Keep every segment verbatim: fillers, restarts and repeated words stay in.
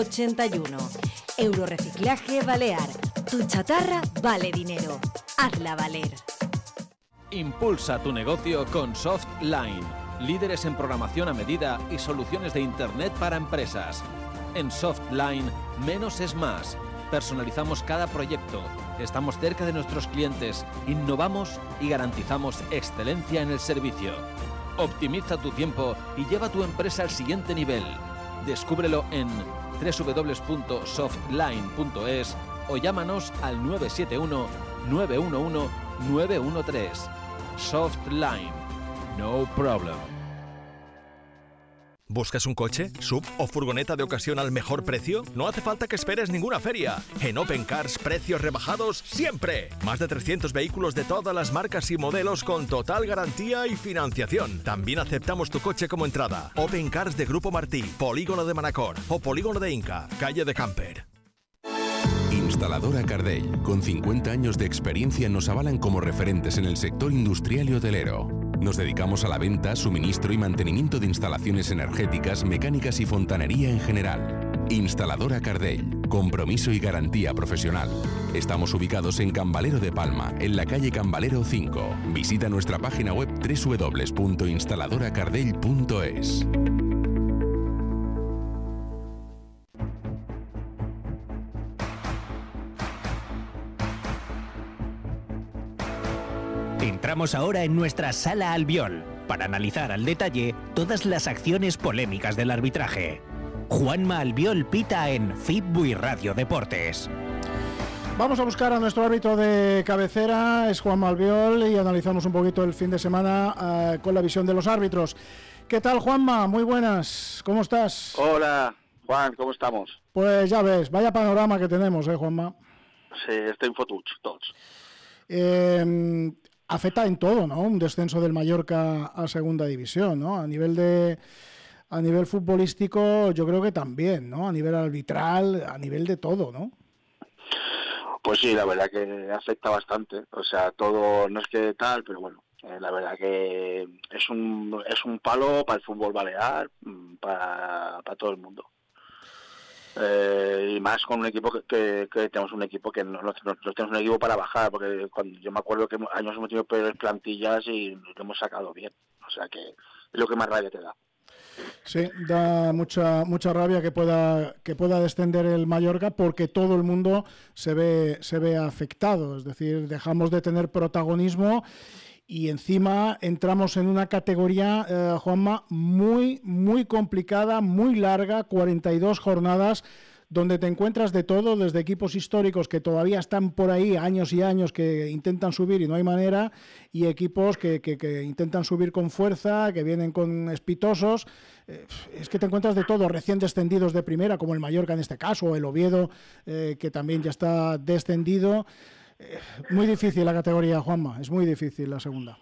ochenta y uno. Eurorreciclaje Balear. Tu chatarra vale dinero. Hazla valer. Impulsa tu negocio con Softline, líderes en programación a medida y soluciones de Internet para empresas. En Softline, menos es más. Personalizamos cada proyecto, estamos cerca de nuestros clientes, innovamos y garantizamos excelencia en el servicio. Optimiza tu tiempo y lleva tu empresa al siguiente nivel. Descúbrelo en doble u doble u doble u punto softline punto es o llámanos al nueve siete uno, nueve uno uno, nueve uno tres. Softline. No problem. ¿Buscas un coche, sub o furgoneta de ocasión al mejor precio? No hace falta que esperes ninguna feria. En Open Cars, precios rebajados siempre. Más de trescientos vehículos de todas las marcas y modelos con total garantía y financiación. También aceptamos tu coche como entrada. Open Cars de Grupo Martí, Polígono de Manacor o Polígono de Inca, calle de Camper. Instaladora Cardell, con cincuenta años de experiencia, nos avalan como referentes en el sector industrial y hotelero. Nos dedicamos a la venta, suministro y mantenimiento de instalaciones energéticas, mecánicas y fontanería en general. Instaladora Cardell, compromiso y garantía profesional. Estamos ubicados en Cambalero de Palma, en la calle Cambalero cinco. Visita nuestra página web doble u doble u doble u punto instaladora cardell punto es. Entramos ahora en nuestra Sala Albiol para analizar al detalle todas las acciones polémicas del arbitraje. Juanma Albiol pita en Fitbui Radio Deportes. Vamos a buscar a nuestro árbitro de cabecera, es Juanma Albiol, y analizamos un poquito el fin de semana uh, con la visión de los árbitros. ¿Qué tal, Juanma? Muy buenas, ¿cómo estás? Hola, Juan, ¿cómo estamos? Pues ya ves, vaya panorama que tenemos, ¿eh, Juanma? Sí, estem fotuts, tots. Eh... Afecta en todo, ¿no? Un descenso del Mallorca a segunda división, ¿no? A nivel de a nivel futbolístico, yo creo que también, ¿no? A nivel arbitral, a nivel de todo, ¿no? Pues sí, la verdad que afecta bastante. O sea, todo no es que tal, pero bueno, eh, la verdad que es un es un palo para el fútbol balear, para, para todo el mundo. Eh, y más con un equipo que, que, que tenemos un equipo que no, no, no tenemos un equipo para bajar, porque cuando yo me acuerdo que años hemos tenido peores plantillas y lo hemos sacado bien, o sea que es lo que más rabia te da. Sí, da mucha mucha rabia que pueda que pueda descender el Mallorca, porque todo el mundo se ve se ve afectado, es decir, dejamos de tener protagonismo. Y encima entramos en una categoría, eh, Juanma, muy, muy complicada, muy larga, cuarenta y dos jornadas, donde te encuentras de todo, desde equipos históricos que todavía están por ahí años y años que intentan subir y no hay manera, y equipos que, que, que intentan subir con fuerza, que vienen con espitosos. Eh, es que te encuentras de todo, recién descendidos de primera, como el Mallorca en este caso, o el Oviedo, eh, que también ya está descendido. Muy difícil la categoría, Juanma, es muy difícil la segunda.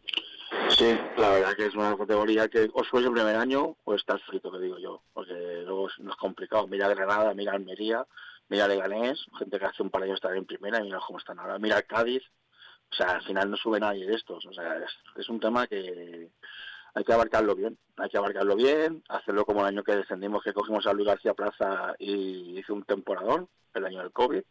Sí, la verdad que es una categoría que o subes el primer año o estás frito, que digo yo, porque luego es, no es complicado. Mira Granada, mira Almería, mira Leganés, gente que hace un par de años estaba en primera y mira cómo están ahora. Mira el Cádiz, o sea, al final no sube nadie de estos, o sea, es, es un tema que hay que abarcarlo bien, hay que abarcarlo bien, hacerlo como el año que descendimos, que cogimos a Luis García Plaza y hizo un temporadón, el año del COVID,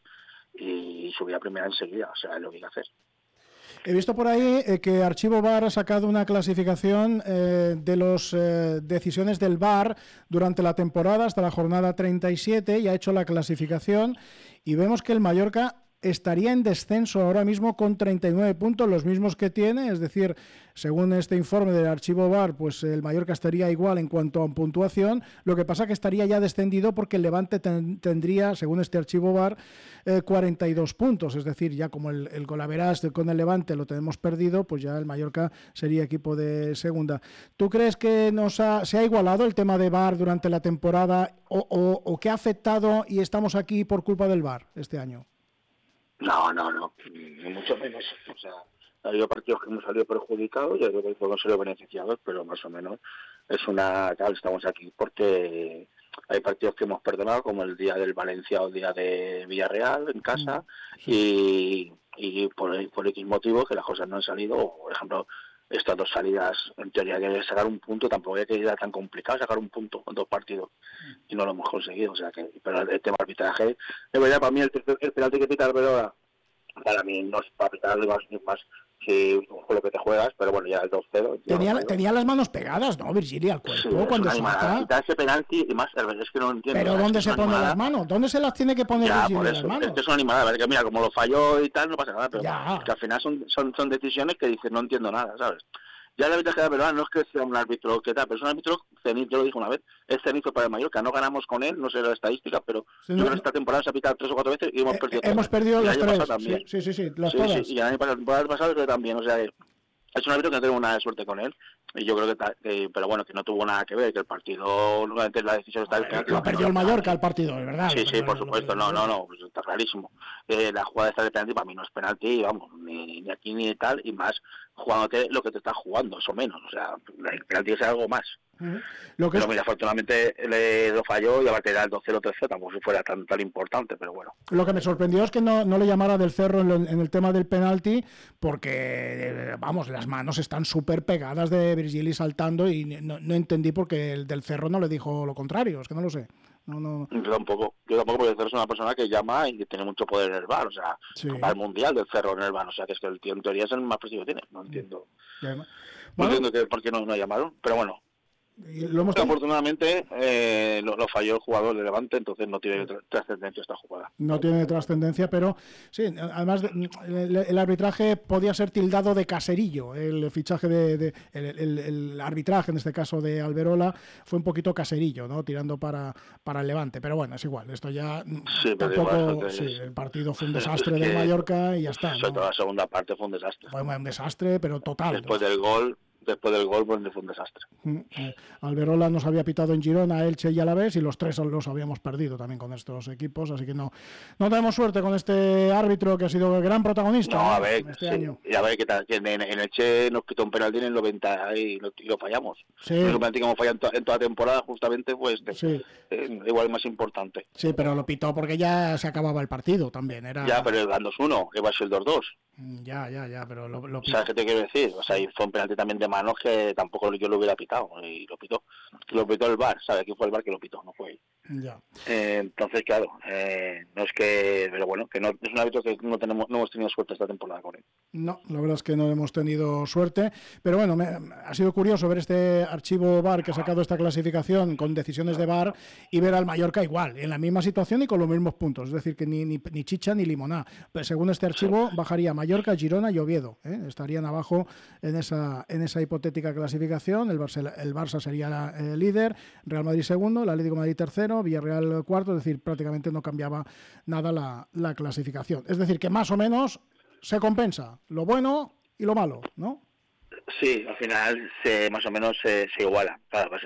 y subí a primera enseguida, o sea, es lo que hay que hacer. He visto por ahí eh, que Archivo V A R ha sacado una clasificación eh, de las eh, decisiones del V A R durante la temporada hasta la jornada treinta y siete, y ha hecho la clasificación, y vemos que el Mallorca estaría en descenso ahora mismo con treinta y nueve puntos, los mismos que tiene, es decir, según este informe del Archivo V A R, pues el Mallorca estaría igual en cuanto a puntuación, lo que pasa que estaría ya descendido porque el Levante ten, tendría, según este Archivo V A R, eh, cuarenta y dos puntos, es decir, ya como el, el golaveras con el Levante lo tenemos perdido, pues ya el Mallorca sería equipo de segunda. ¿Tú crees que nos ha, se ha igualado el tema de V A R durante la temporada o, o, o que ha afectado y estamos aquí por culpa del V A R este año? No, no, no, ni mucho menos. O sea, ha habido partidos que hemos salido perjudicados y otros que hemos salido beneficiados, pero más o menos es una tal, estamos aquí porque hay partidos que hemos perdonado, como el día del Valencia o el día de Villarreal en casa, sí. y, y por, por X motivos que las cosas no han salido, o por ejemplo estas dos salidas, en teoría hay que sacar un punto, tampoco hay que ir tan complicado sacar un punto en dos partidos, y no lo hemos conseguido, o sea que, pero el tema arbitraje, de verdad, para mí el, el penalti que pita Arbeloa, para mí no es para pitar más, más que con lo que te juegas, pero bueno, ya el dos cero. Tenía, tenía las manos pegadas, ¿no, Virgilio, al cuerpo? Sí, cuando salta. Quitar ese penalti, y más, es que no entiendo. Pero ¿dónde se ponen las manos? ¿Dónde se las tiene que poner ya, Virgilio por eso, las manos? Es que es una animalada, que mira, como lo falló y tal, no pasa nada, pero ya. Es que al final son, son, son decisiones que dices, no entiendo nada, ¿sabes? Ya el arbitraje de Arbeloa no es que sea un árbitro que tal, pero es un árbitro cenizo, yo lo dije una vez, es cenizo para el Mallorca, no ganamos con él, no sé la estadística, pero sí, yo no, creo que esta temporada se ha pitado tres o cuatro veces y hemos eh, perdido Hemos tres. perdido las tres, también. sí, sí, sí, las sí, todas. Sí, y el año pasado, la temporada pasada creo que también, o sea, es un árbitro que no tenemos nada de suerte con él, y yo creo que, que pero bueno, que no tuvo nada que ver, que el partido, nuevamente la decisión está... Ver, lo perdió el Mallorca el partido, es verdad. Sí, sí, por supuesto, no, no, no, pues está clarísimo. Eh, la jugada esta de penalti para mí no es penalti, vamos, ni, ni aquí ni tal, y más jugándote lo que te estás jugando, eso menos, o sea, el penalti es algo más. Uh-huh. Lo que pero es... mira, afortunadamente le, lo falló y aparte era el dos cero tres cero, tampoco si fuera tan tan importante, pero bueno. Lo que me sorprendió es que no, no le llamara del Cerro en, lo, en el tema del penalti, porque, vamos, las manos están súper pegadas de Virgili saltando y no, no entendí por qué el del Cerro no le dijo lo contrario, es que no lo sé. No, no... Yo tampoco, yo tampoco, porque el Cerro es una persona que llama y que tiene mucho poder en el V A R, o sea, sí. Va al Mundial del Cerro en el V A R, o sea, que es que el tío en teoría es el más presidio que tiene, no entiendo. Bueno, no entiendo que, por qué no, no llamaron, pero bueno. Y lo hemos... Afortunadamente eh, lo, lo falló el jugador de Levante, entonces no tiene trascendencia esta jugada. No tiene trascendencia, pero sí, además el, el arbitraje podía ser tildado de caserillo. El fichaje de, de el, el, el arbitraje, en este caso de Alberola, fue un poquito caserillo, ¿no? Tirando para, para el Levante, pero bueno, es igual. Esto ya sí, tampoco. Igual, sí, el partido fue un desastre del Mallorca y ya está. Sobre ¿no? todo la segunda parte fue un desastre. Fue un desastre, pero total. Después ¿no? del gol. Después del gol, pues fue un desastre. Eh, Alberola nos había pitado en Girona, Elche y Alavés, y los tres los habíamos perdido también con estos equipos, así que no no tenemos suerte con este árbitro que ha sido el gran protagonista. No, a ver, este sí, año. Y a ver, que, que en, en Elche nos pitó un penalti en el noventa y lo, y lo fallamos. Sí. Un penalti que hemos fallado en, to, en toda temporada, justamente, pues sí. eh, igual más importante. Sí, pero lo pitó porque ya se acababa el partido también. Era... Ya, pero el dos uno, que va a ser el dos dos. Ya, ya, ya, pero lo, lo pitó. ¿Sabes qué te quiero decir? O sea, y fue un penalti también de manos que tampoco yo lo hubiera pitado, y lo pitó. Lo pitó el V A R, ¿sabes? Aquí fue el V A R que lo pitó, no fue él. Ya. Eh, entonces, claro, eh, no es que, pero bueno, que no es un hábito que no tenemos, no hemos tenido suerte esta temporada con él. No, la verdad es que no hemos tenido suerte, pero bueno, me, ha sido curioso ver este archivo V A R que ha sacado esta clasificación con decisiones de V A R y ver al Mallorca igual, en la misma situación y con los mismos puntos, es decir, que ni, ni, ni chicha ni limoná. Pues según este archivo, sí. bajaría Mallorca, Girona y Oviedo, ¿eh? Estarían abajo en esa, en esa hipotética clasificación. El Barça, el Barça sería el líder, Real Madrid segundo, el Atlético de Madrid tercero, Villarreal cuarto, es decir, prácticamente no cambiaba nada la, la clasificación. Es decir, que más o menos se compensa lo bueno y lo malo, ¿no? Sí, al final se, más o menos se, se iguala. Claro, pues,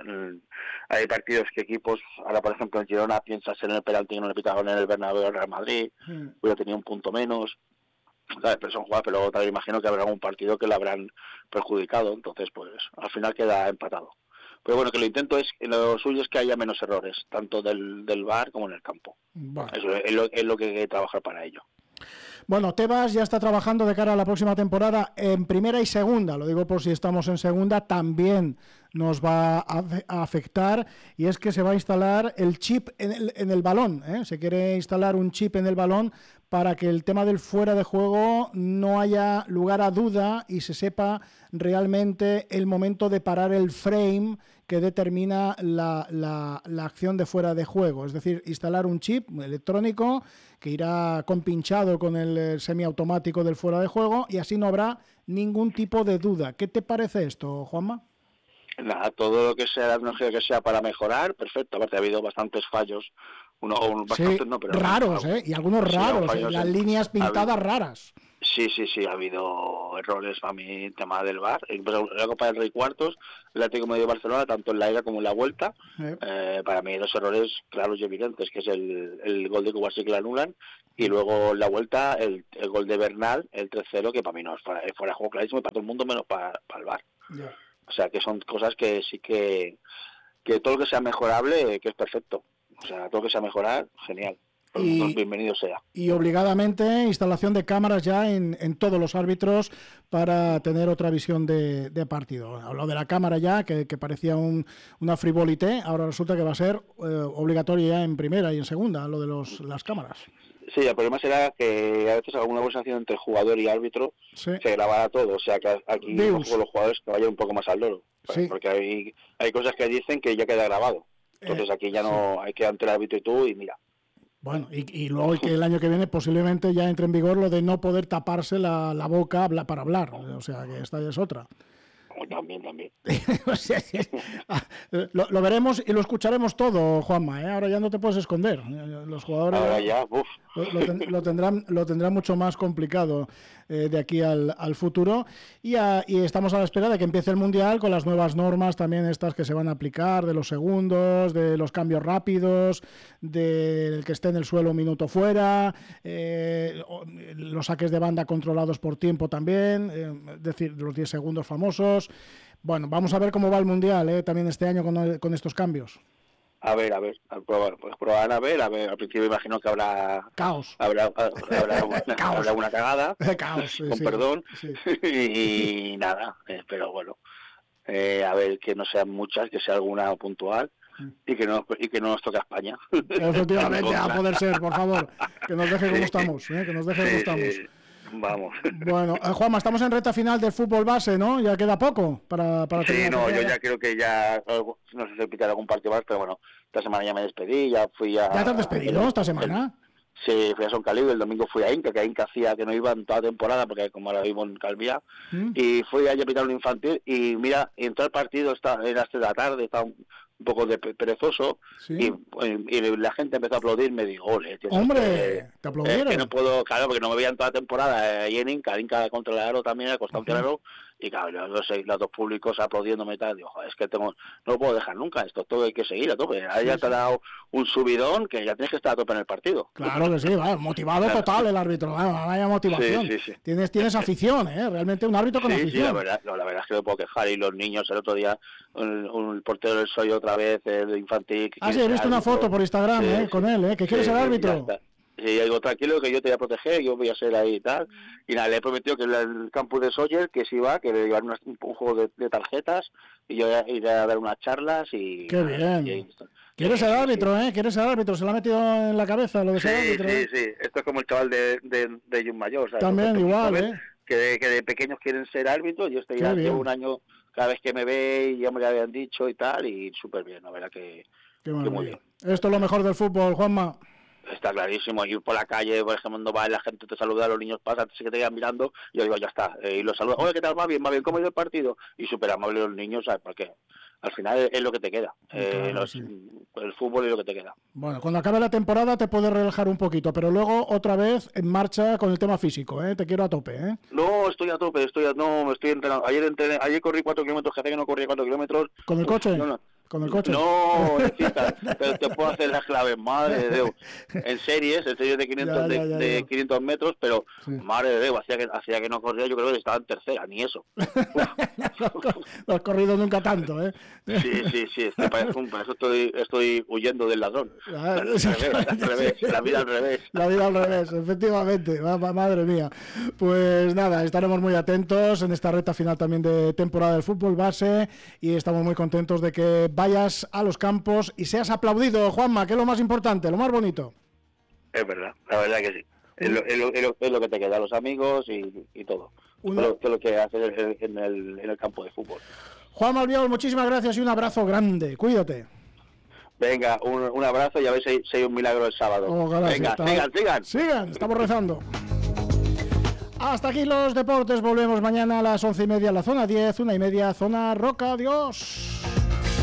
hay partidos que equipos, ahora por ejemplo en Girona piensas en el penalti que no le pitaron en el Bernabéu al Real Madrid, hmm. hubiera tenido un punto menos. Claro, pero son jugadas, pero luego también imagino que habrá algún partido que le habrán perjudicado, entonces pues al final queda empatado. Pero bueno, que lo intento es, lo suyo es que haya menos errores, tanto del, del V A R como en el campo. Vale. Eso es lo, es lo que hay que trabajar para ello. Bueno, Tebas ya está trabajando de cara a la próxima temporada en primera y segunda, lo digo por si estamos en segunda, también nos va a, a afectar, y es que se va a instalar el chip en el, en el balón, ¿eh? Se quiere instalar un chip en el balón para que el tema del fuera de juego no haya lugar a duda y se sepa realmente el momento de parar el frame que determina la, la, la acción de fuera de juego. Es decir, instalar un chip electrónico que irá compinchado con el semiautomático del fuera de juego y así no habrá ningún tipo de duda. ¿Qué te parece esto, Juanma? Nada, todo lo que sea la tecnología que sea para mejorar, perfecto. Aparte ha habido bastantes fallos. Uno, bastantes, sí, no, pero raros, ¿eh? Y algunos sí, raros, fallos, las sí. líneas pintadas habido, raras. Sí, sí, sí, ha habido errores para mí, tema del V A R. En la Copa del Rey cuartos, el Atlético de Madrid Barcelona, tanto en la ida como en la vuelta, sí. eh, para mí dos errores claros y evidentes, que es el, el gol de Kubasi que lo anulan, y luego en la vuelta el, el gol de Bernal, el tres cero, que para mí no es fuera, es fuera de juego clarísimo, y para todo el mundo menos para, para el V A R. Yeah. O sea, que son cosas que sí que, que todo lo que sea mejorable, que es perfecto. O sea, todo lo que sea mejorar, genial. pues, y, pues bienvenido sea. Y obligadamente instalación de cámaras ya en, en todos los árbitros para tener otra visión de, de partido. Hablo de la cámara ya, que, que parecía un, una frivolité, ahora resulta que va a ser eh, obligatorio ya en primera y en segunda, lo de los, las cámaras. Sí, el problema será que a veces alguna conversación entre jugador y árbitro sí. se grabará todo, o sea que aquí con los jugadores que vayan un poco más al loro, sí. porque hay, hay cosas que dicen que ya queda grabado, entonces eh, aquí ya no sí. hay que entre el árbitro y tú y mira. Bueno, y, y luego que el año que viene posiblemente ya entre en vigor lo de no poder taparse la, la boca para hablar, o sea que esta ya es otra. También, también. O sea, lo, lo veremos y lo escucharemos todo, Juanma, ¿eh? Ahora ya no te puedes esconder. Los jugadores ahora ya, uf. Lo, lo, ten, lo, tendrán, lo tendrán mucho más complicado eh, de aquí al, al futuro. Y, a, y estamos a la espera de que empiece el Mundial con las nuevas normas también estas que se van a aplicar, de los segundos, de los cambios rápidos, del que esté en el suelo un minuto fuera, eh, los saques de banda controlados por tiempo también, eh, es decir, los diez segundos famosos. Bueno, vamos a ver cómo va el Mundial eh, también este año con, con estos cambios. A ver, a ver, a probar, pues probar a ver, a ver, al principio imagino que habrá... Caos. Habrá, habrá, una, Caos. habrá una cagada, Caos, sí, con sí, perdón, sí. y, y nada, eh, pero bueno, eh, a ver, que no sean muchas, que sea alguna puntual, y que no y que no nos toque a España. Efectivamente, a poder ser, por favor, que nos deje como estamos, ¿eh? que nos deje como sí, estamos. Sí. Vamos. Bueno, eh, Juanma, estamos en recta final del fútbol base, ¿no? Ya queda poco para, para Sí, no, yo ya creo que ya, no sé si pitar algún partido más, pero bueno, esta semana ya me despedí, ya fui a... ¿Ya te has despedido el, esta semana? El, sí, fui a Son Calibre, el domingo fui a Inca, que a Inca hacía que no iba en toda temporada, porque como ahora vivo en Calvía, ¿Mm? y fui a pitar un infantil, y mira, entró el partido, está, era las tres de la tarde, estaba un, un poco de perezoso, ¿sí? y, y la gente empezó a aplaudir, me dijo, ole, tío, hombre, que, te aplaudieron. Eh, que no puedo, claro, porque no me veían toda temporada ahí en Inca, Inca contra el Aro también, el Constante uh-huh. Aro, y claro, los, los dos públicos aplaudiéndome y tal, digo, joder, es que tengo, no lo puedo dejar nunca, esto todo hay que seguir a tope, ahí sí, ya te ha dado un subidón que ya tienes que estar a tope en el partido. Claro que sí, va, motivado total el árbitro, va, vaya motivación, sí, sí, sí. Tienes, tienes afición, ¿eh? Realmente un árbitro con sí, afición. Sí, la verdad, no, la verdad es que no puedo quejar, y los niños, el otro día, un, un portero del Soy otra vez, el infantil. Ah, sí, he visto una foto por Instagram, sí, ¿eh? Con él, ¿eh? Que quiere sí, ser árbitro. Y digo, tranquilo, que yo te voy a proteger, yo voy a ser ahí y tal. Y nada, le he prometido que en el campus de Sawyer, que si va, que le llevar un, un juego de, de tarjetas, y yo iré a dar unas charlas y... ¡Qué bien! Y, Quieres ser árbitro, ¿eh? Quieres ser árbitro, se lo ha metido en la cabeza lo de ser sí, árbitro. Sí, ¿eh? sí, esto es como el chaval de, de, de Jun Mayor, ¿sabes? También igual, ¿eh? Que de, que de pequeños quieren ser árbitros, yo estoy ya llevo un año, cada vez que me ve, ya me lo habían dicho y tal, y súper bien, la verdad que, que muy bien. Esto es lo mejor del fútbol, Juanma. Está clarísimo, ir por la calle, por ejemplo, cuando va la gente te saluda, los niños pasan, se te quedan mirando, y yo digo, ya está, eh, y los saluda, oye, ¿qué tal? Va bien, va bien, ¿cómo ha ido el partido? Y súper amables los niños, ¿sabes? Porque al final es, es lo que te queda, eh, claro, los, sí. el fútbol es lo que te queda. Bueno, cuando acabe la temporada te puedes relajar un poquito, pero luego otra vez en marcha con el tema físico, ¿eh? Te quiero a tope, ¿eh? No, estoy a tope, estoy a, no, me estoy entrenando, ayer entrené, ayer corrí cuatro kilómetros, que hace que no corría cuatro kilómetros. ¿Con el coche? No, no. ¿Con el coche? No, chica, te, te puedo hacer las claves, madre de Dios. En series, en series de quinientos, ya, ya, ya, de, de quinientos metros, pero sí. Madre de Dios, hacía que, hacía que no corría, yo creo que estaba en tercera, ni eso. No has corrido nunca tanto, ¿eh? Sí, sí, sí, es que para eso, para eso estoy, estoy huyendo del ladrón. Ah, al revés, al revés, la vida al revés. La vida al revés, efectivamente, madre mía. Pues nada, estaremos muy atentos en esta recta final también de temporada del fútbol base y estamos muy contentos de que vayas a los campos y seas aplaudido, Juanma, que es lo más importante, lo más bonito. Es verdad, la verdad que sí. Es lo, es lo, es lo, es lo que te queda, los amigos y, y todo. Una... Todo, todo lo que haces en el, en el campo de fútbol. Juanma Albiol, muchísimas gracias y un abrazo grande. Cuídate. Venga, un, un abrazo y a ver si, si hay un milagro el sábado. Ojalá, Venga, sí, sigan, sigan. Sigan, estamos rezando. Hasta aquí los deportes, volvemos mañana a las once y media en la zona diez, una y media zona Roca, adiós.